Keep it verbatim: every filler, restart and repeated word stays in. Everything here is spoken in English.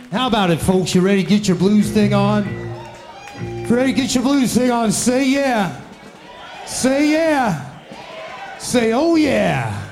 How about it, folks? You ready to get your blues thing on? If you're ready to get your blues thing on, say yeah. Say yeah. Say oh yeah.